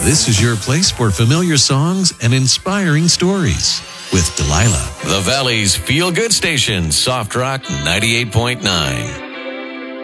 This is your place for familiar songs and inspiring stories with Delilah. The Valley's feel-good station, Soft Rock 98.9.